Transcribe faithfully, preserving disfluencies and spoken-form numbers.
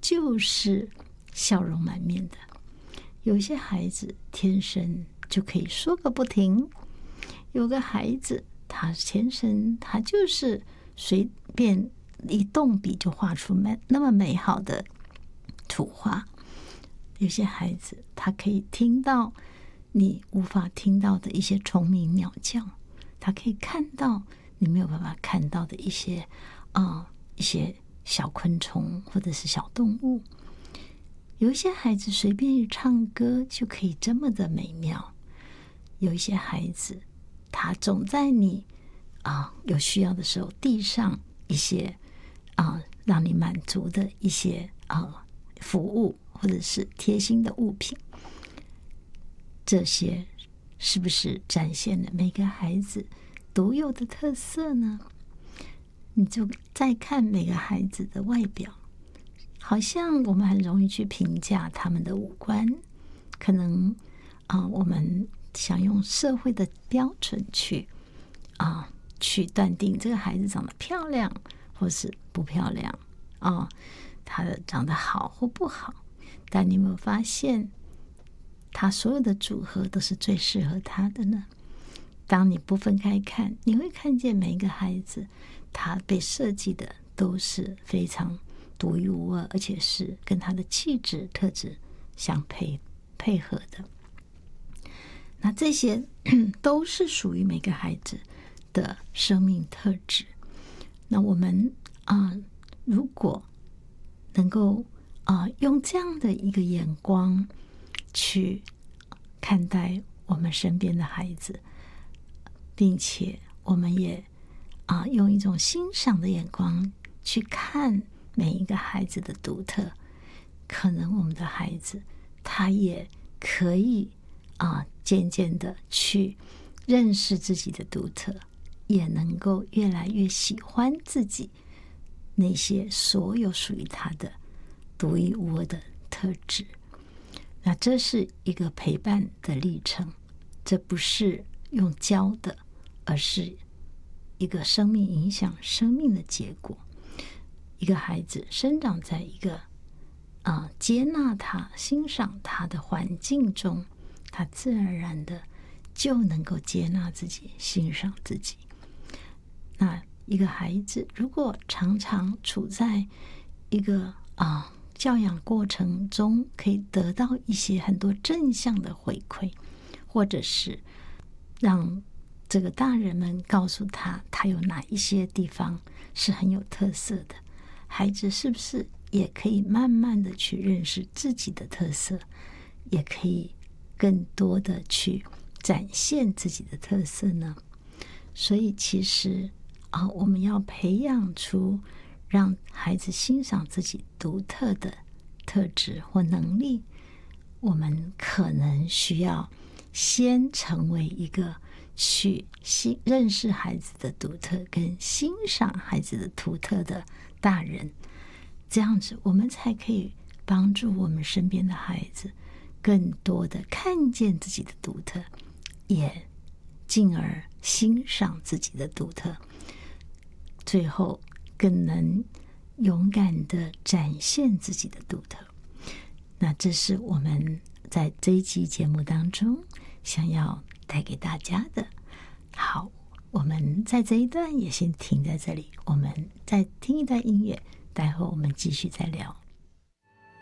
就是笑容满面的，有些孩子天生就可以说个不停，有个孩子他天生他就是随便一动笔就画出美那么美好的图画，有些孩子他可以听到你无法听到的一些虫鸣鸟叫，他可以看到你没有办法看到的一些啊、呃、一些小昆虫或者是小动物。有一些孩子随便一唱歌就可以这么的美妙，有一些孩子他总在你啊、呃、有需要的时候递上一些啊、呃、让你满足的一些啊、呃、服务或者是贴心的物品。这些是不是展现了每个孩子独有的特色呢？你就再看每个孩子的外表，好像我们很容易去评价他们的五官，可能啊、呃，我们想用社会的标准去啊、呃、去断定这个孩子长得漂亮或是不漂亮啊、呃，他的长得好或不好。但你有没有发现，他所有的组合都是最适合他的呢？当你不分开看，你会看见每一个孩子他被设计的都是非常独一无二，而且是跟他的气质特质相配配合的。那这些都是属于每个孩子的生命特质。那我们啊、呃，如果能够啊、呃、用这样的一个眼光去看待我们身边的孩子，并且我们也啊、呃、用一种欣赏的眼光去看每一个孩子的独特，可能我们的孩子他也可以啊、呃、渐渐的去认识自己的独特，也能够越来越喜欢自己那些所有属于他的独一无二的特质。那这是一个陪伴的历程，这不是用教的，而是一个生命影响生命的结果。一个孩子生长在一个啊、呃、接纳他、欣赏他的环境中，他自然而然的就能够接纳自己、欣赏自己。那一个孩子如果常常处在一个啊、呃教养过程中，可以得到一些很多正向的回馈，或者是让这个大人们告诉他他有哪一些地方是很有特色的，孩子是不是也可以慢慢的去认识自己的特色，也可以更多的去展现自己的特色呢？所以其实啊，我们要培养出让孩子欣赏自己独特的特质或能力，我们可能需要先成为一个去认识孩子的独特跟欣赏孩子的独特的大人，这样子我们才可以帮助我们身边的孩子更多的看见自己的独特，也进而欣赏自己的独特，最后更能勇敢的展现自己的独特。那这是我们在这一期节目当中想要带给大家的。好，我们在这一段也先停在这里，我们再听一段音乐，待会我们继续再聊。